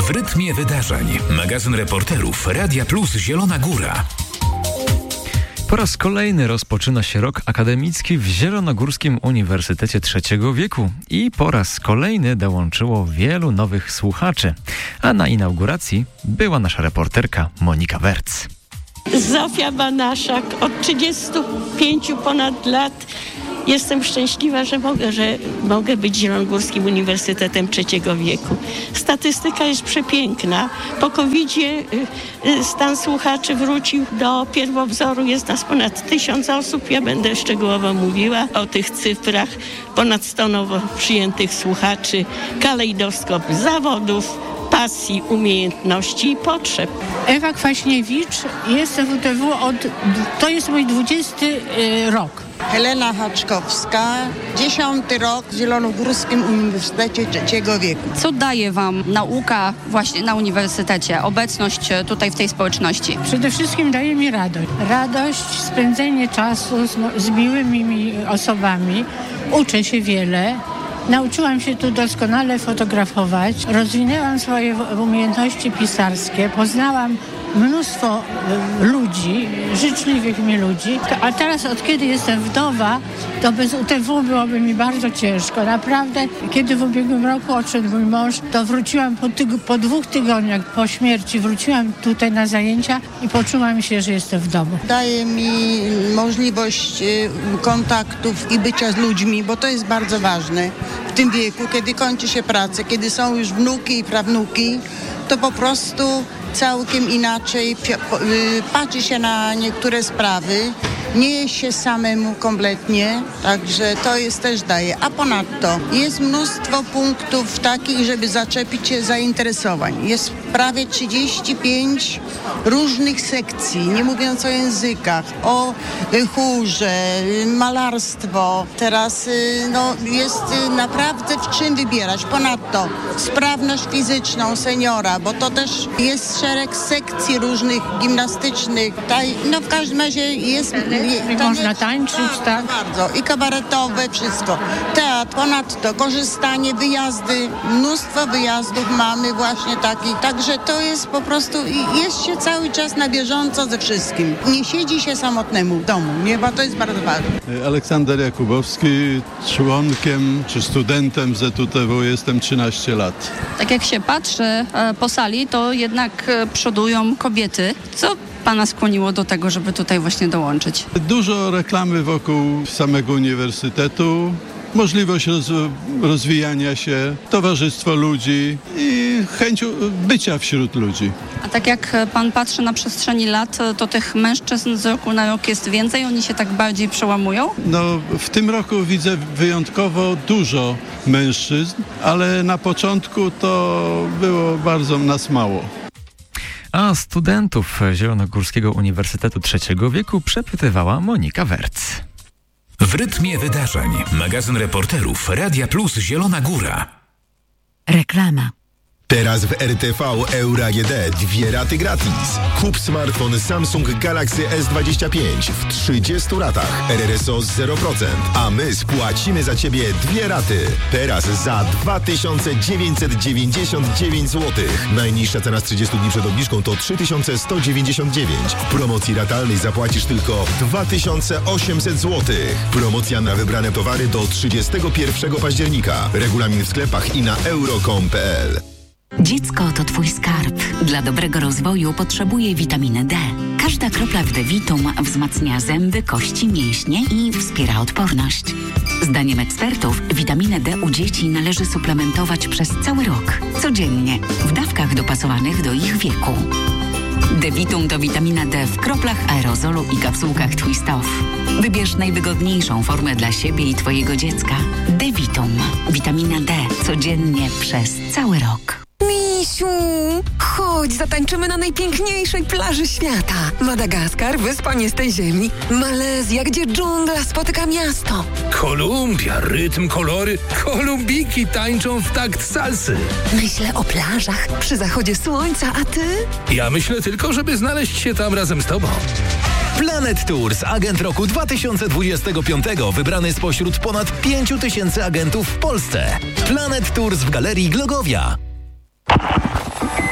W rytmie wydarzeń. Magazyn reporterów Radia Plus Zielona Góra. Po raz kolejny rozpoczyna się rok akademicki w Zielonogórskim Uniwersytecie Trzeciego Wieku i po raz kolejny dołączyło wielu nowych słuchaczy. A na inauguracji była nasza reporterka Monika Werc. Zofia Banaszak, od 35 ponad lat jestem szczęśliwa, że mogę być Zielonogórskim Uniwersytetem Trzeciego Wieku. Statystyka jest przepiękna. Po COVID-zie stan słuchaczy wrócił do pierwowzoru. Jest nas ponad 1000 osób. Ja będę szczegółowo mówiła o tych cyfrach. Ponad 100 nowo przyjętych słuchaczy. Kalejdoskop zawodów, pasji, umiejętności i potrzeb. Ewa Kwaśniewicz, jestem w WTW to jest mój 20 rok. Helena Haczkowska, 10 rok w Zielonogórskim Uniwersytecie Trzeciego Wieku. Co daje Wam nauka właśnie na uniwersytecie, obecność tutaj w tej społeczności? Przede wszystkim daje mi radość. Radość, spędzenie czasu z miłymi osobami. Uczę się wiele. Nauczyłam się tu doskonale fotografować, rozwinęłam swoje umiejętności pisarskie, poznałam mnóstwo ludzi, życzliwych mi ludzi. A teraz, od kiedy jestem wdowa, to bez UTW byłoby mi bardzo ciężko. Naprawdę, kiedy w ubiegłym roku odszedł mój mąż, to wróciłam po 2 tygodniach po śmierci, wróciłam tutaj na zajęcia i poczułam się, że jestem w domu. Daje mi możliwość kontaktów i bycia z ludźmi, bo to jest bardzo ważne w tym wieku, kiedy kończy się praca, kiedy są już wnuki i prawnuki, to po prostu całkiem inaczej patrzy się na niektóre sprawy, nie jest się samemu kompletnie, także to jest też daje. A ponadto jest mnóstwo punktów takich, żeby zaczepić się zainteresowań. Jest prawie 35 różnych sekcji, nie mówiąc o językach, o chórze, malarstwo. Teraz jest naprawdę w czym wybierać. Ponadto sprawność fizyczną seniora, bo to też jest szereg sekcji różnych gimnastycznych. W każdym razie jest... Można tańczyć, tak? Bardzo. I kabaretowe, wszystko. Teatr, ponadto korzystanie, wyjazdy, mnóstwo wyjazdów mamy właśnie takich. Także to jest po prostu, jest się cały czas na bieżąco ze wszystkim. Nie siedzi się samotnemu w domu, nie? Bo to jest bardzo ważne. Aleksander Jakubowski, członkiem czy studentem ZUTW jestem 13 lat. Tak jak się patrzy po sali, to jednak przodują kobiety. Co Pana skłoniło do tego, żeby tutaj właśnie dołączyć? Dużo reklamy wokół samego uniwersytetu, możliwość rozwijania się, towarzystwo ludzi i chęć bycia wśród ludzi. A tak jak Pan patrzy na przestrzeni lat, to tych mężczyzn z roku na rok jest więcej? Oni się tak bardziej przełamują? W tym roku widzę wyjątkowo dużo mężczyzn, ale na początku to było bardzo nas mało. A studentów Zielonogórskiego Uniwersytetu Trzeciego Wieku przepytywała Monika Werc. W rytmie wydarzeń. Magazyn reporterów Radia Plus Zielona Góra. Reklama. Teraz w RTV Euro AGD 2 raty gratis. Kup smartfon Samsung Galaxy S25 w 30 ratach. RRSO 0%, a my spłacimy za Ciebie 2 raty. Teraz za 2999 zł. Najniższa cena z 30 dni przed obniżką to 3199. W promocji ratalnej zapłacisz tylko 2800 zł. Promocja na wybrane towary do 31 października. Regulamin w sklepach i na euro.com.pl. Dziecko to Twój skarb. Dla dobrego rozwoju potrzebuje witaminy D. Każda kropla w D-Vitum wzmacnia zęby, kości, mięśnie i wspiera odporność. Zdaniem ekspertów witaminę D u dzieci należy suplementować przez cały rok. Codziennie, w dawkach dopasowanych do ich wieku. D-Vitum to witamina D w kroplach, aerozolu i kapsułkach Twist Off. Wybierz najwygodniejszą formę dla siebie i Twojego dziecka. D-Vitum. Witamina D. Codziennie przez cały rok. Misiu, chodź, zatańczymy na najpiękniejszej plaży świata. Madagaskar, wyspa nie z tej ziemi. Malezja, gdzie dżungla spotyka miasto. Kolumbia, rytm, kolory. Kolumbiki tańczą w takt salsy. Myślę o plażach przy zachodzie słońca, a ty? Ja myślę tylko, żeby znaleźć się tam razem z tobą. Planet Tours, agent roku 2025, wybrany spośród ponad 5000 agentów w Polsce. Planet Tours w Galerii Glogowia.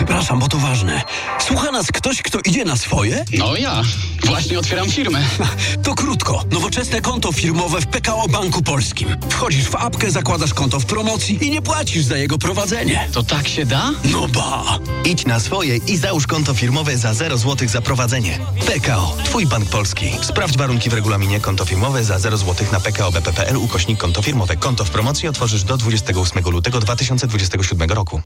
Przepraszam, bo to ważne. Słucha nas ktoś, kto idzie na swoje? No ja. Właśnie otwieram firmę. To krótko. Nowoczesne konto firmowe w PKO Banku Polskim. Wchodzisz w apkę, zakładasz konto w promocji i nie płacisz za jego prowadzenie. To tak się da? No ba! Idź na swoje i załóż konto firmowe za 0 zł za prowadzenie. PKO. Twój bank polski. Sprawdź warunki w regulaminie. Konto firmowe za 0 zł na pkobp.pl/konto firmowe. Konto w promocji otworzysz do 28 lutego 2027 roku.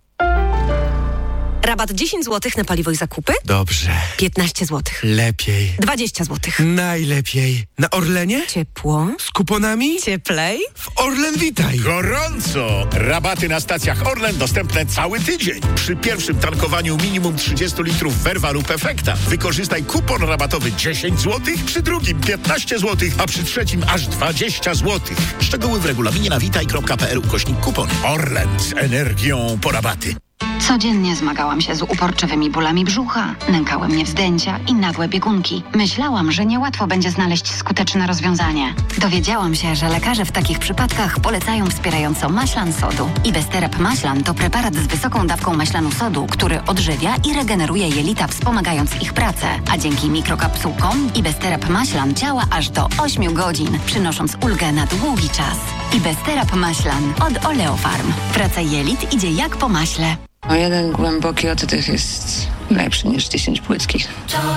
Rabat 10 zł na paliwo i zakupy? Dobrze. 15 zł. Lepiej. 20 zł. Najlepiej. Na Orlenie? Ciepło. Z kuponami? Cieplej. W Orlen Witaj. Gorąco! Rabaty na stacjach Orlen dostępne cały tydzień. Przy pierwszym tankowaniu minimum 30 litrów Verva lub Efekta wykorzystaj kupon rabatowy 10 zł, przy drugim 15 zł, a przy trzecim aż 20 zł. Szczegóły w regulaminie na witaj.pl/kupon. Orlen z energią po rabaty. Codziennie zmagałam się z uporczywymi bólami brzucha, nękały mnie wzdęcia i nagłe biegunki. Myślałam, że niełatwo będzie znaleźć skuteczne rozwiązanie. Dowiedziałam się, że lekarze w takich przypadkach polecają wspierająco maślan sodu. Ibesterep maślan to preparat z wysoką dawką maślanu sodu, który odżywia i regeneruje jelita, wspomagając ich pracę. A dzięki mikrokapsułkom Ibesterep maślan działa aż do 8 godzin, przynosząc ulgę na długi czas. Ibesterep maślan od Oleofarm. Praca jelit idzie jak po maśle. Jeden głęboki oddech jest lepszy niż 10 płytkich.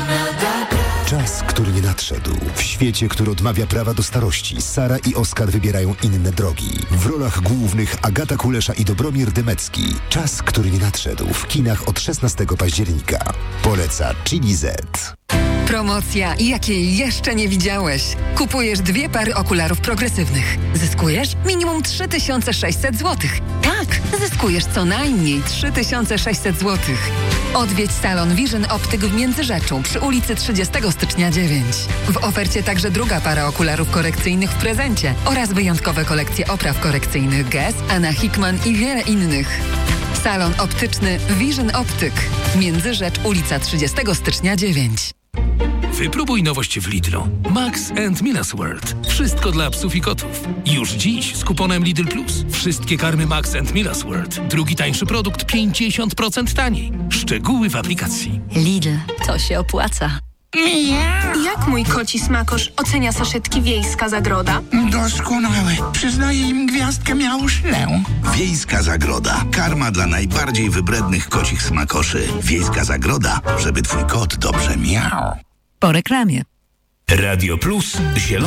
Czas, który nie nadszedł. W świecie, który odmawia prawa do starości, Sara i Oskar wybierają inne drogi. W rolach głównych Agata Kulesza i Dobromir Dymecki. Czas, który nie nadszedł. W kinach od 16 października. Poleca Chili Z. Promocja, jakiej jeszcze nie widziałeś. Kupujesz 2 pary okularów progresywnych. Zyskujesz minimum 3600 zł. Tak, zyskujesz co najmniej 3600 zł. Odwiedź salon Vision Optyk w Międzyrzeczu przy ulicy 30 stycznia 9. W ofercie także 2 para okularów korekcyjnych w prezencie oraz wyjątkowe kolekcje opraw korekcyjnych Guess, Anna Hickman i wiele innych. Salon optyczny Vision Optyk. Międzyrzecz, ulica 30 stycznia 9. Wypróbuj nowość w Lidlu. Max and Milas World. Wszystko dla psów i kotów. Już dziś z kuponem Lidl Plus. Wszystkie karmy Max and Milas World. Drugi tańszy produkt 50% taniej. Szczegóły w aplikacji. Lidl. To się opłaca. Jak mój koci smakosz ocenia saszetki Wiejska Zagroda? Doskonałe. Przyznaję im gwiazdkę miałuszlę. Wiejska Zagroda. Karma dla najbardziej wybrednych kocich smakoszy. Wiejska Zagroda, żeby twój kot dobrze miał. Po reklamie. Radio Plus. Zielona